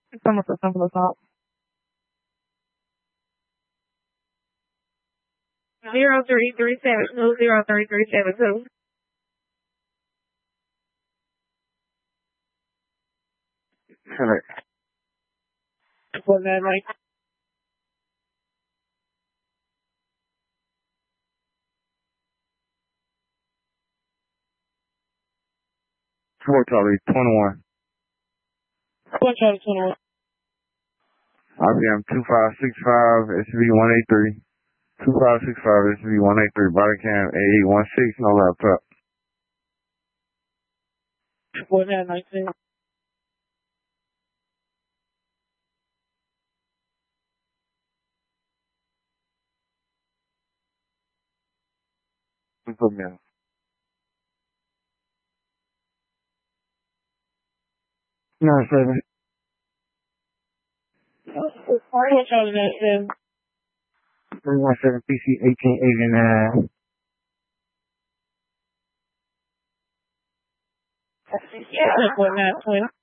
Some of the simple assault. 0337. Correct. Was that right? Fort Charlie 21. Fort Charlie 21. RPM 2565, SUV 183. 2565, SUV 183, body cam 8816, no laptop. Was that 19? Put me on. 97. Fort Charlie 19. 317 PC 1889. Yeah, was that 20?